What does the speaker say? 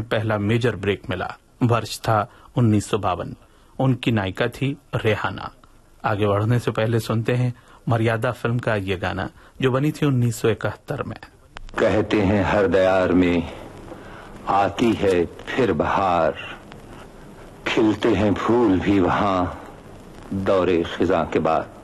पहला major break मिला। वर्ष था 1952। उनकी नायिका थी रेहाना। आगे बढ़ने से पहले सुनते हैं मर्यादा फिल्म का ये गाना जो बनी थी 1971 में। कहते हैं हर दयार में आती है फिर बहार, खिलते हैं फूल भी वहां दौरे खिजा के बाद।